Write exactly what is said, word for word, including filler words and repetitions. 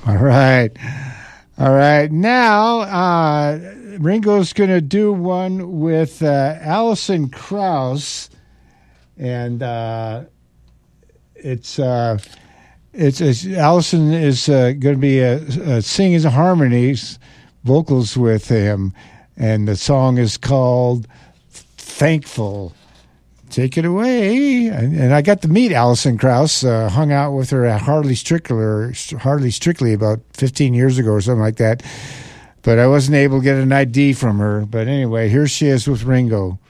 All right. All right. Now, uh, Ringo's going to do one with uh, Alison Krauss. And uh, it's, uh, it's, it's Alison is uh, going to be uh, uh, singing harmonies, vocals with him. And the song is called Thankful. Take it away. And, and I got to meet Alison Krauss, uh, hung out with her at Hardly Strictly, Hardly Strictly about fifteen years ago or something like that. But I wasn't able to get an I D from her. But anyway, here she is with Ringo.